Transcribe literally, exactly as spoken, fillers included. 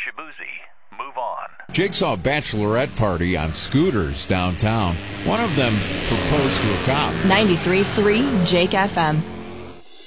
Shabuzi. Move on. Jigsaw bachelorette party on scooters downtown. One of them proposed to a cop. ninety-three point three Jake F M.